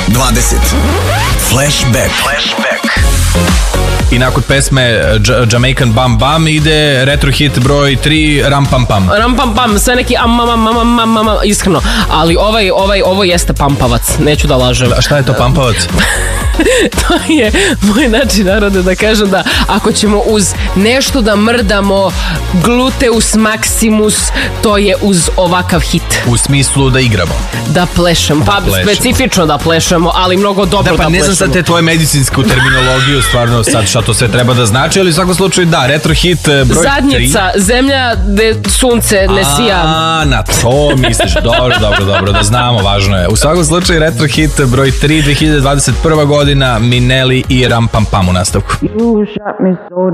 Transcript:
20. Flashback. I nakon pesme Jamaican Bam Bam ide retro hit broj 3 Ram Pam Pam. Ram Pam Pam, sve neki iskreno. Ali ovo jeste pampavac, neću da lažem. A šta je to pampavac? To je moj način narode da kažem da ako ćemo uz nešto da mrdamo gluteus maximus, to je uz ovakav hit. U smislu da igramo. Da plešemo, pa specifično da plešemo, ali mnogo dobro da plešemo. Ne znam sad te tvoje medicinsku terminologiju, stvarno sad šta to sve treba da znači, ali u svakom slučaju da, retro hit broj 3. Zadnjica, zemlja gde sunce ne sija. Na to misliš, dobro, da znamo, važno je. U svakom slučaju retro hit broj 3 2021. godina, Minelli i Ram Pam Pam u nastavku. You shot me so